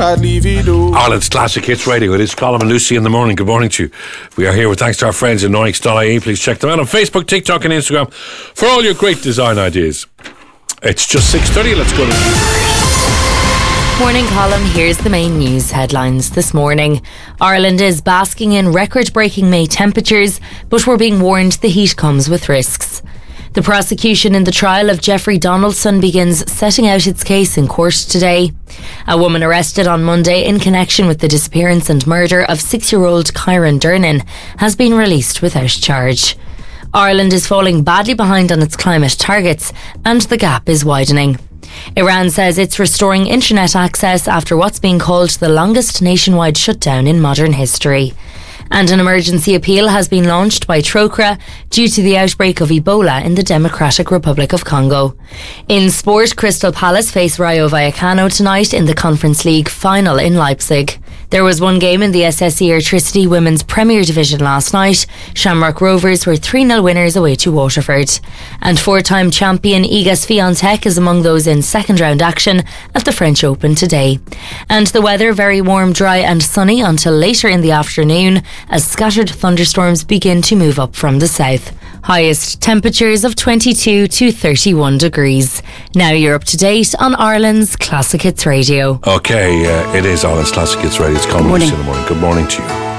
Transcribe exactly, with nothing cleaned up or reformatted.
Ireland's Classic Hits Radio. It is Colin and Lucy in the morning. Good morning to you. We are here with thanks to our friends at Noix dot I E. Please check them out on Facebook, TikTok and Instagram for all your great design ideas. It's just six thirty. Let's go to Morning, Colin. Here's the main news headlines this morning. Ireland is basking in record-breaking May temperatures, but we're being warned the heat comes with risks. The prosecution in the trial of Jeffrey Donaldson begins setting out its case in court today. A woman arrested on Monday in connection with the disappearance and murder of six-year-old Kyron Durnin has been released without charge. Ireland is falling badly behind on its climate targets, and the gap is widening. Iran says it's restoring internet access after what's being called the longest nationwide shutdown in modern history. And an emergency appeal has been launched by Trócaire due to the outbreak of Ebola in the Democratic Republic of Congo. In sport, Crystal Palace face Rayo Vallecano tonight in the Conference League final in Leipzig. There was one game in the S S E Airtricity Women's Premier Division last night. Shamrock Rovers were three nil winners away to Waterford. And four-time champion Iga Swiatek is among those in second round action at the French Open today. And the weather, very warm, dry and sunny until later in the afternoon as scattered thunderstorms begin to move up from the south. Highest temperatures of twenty-two to thirty-one degrees. Now you're up to date on Ireland's Classic Hits Radio. Okay, uh, it is Ireland's Classic Hits Radio. It's Colin in the morning. Good morning to you.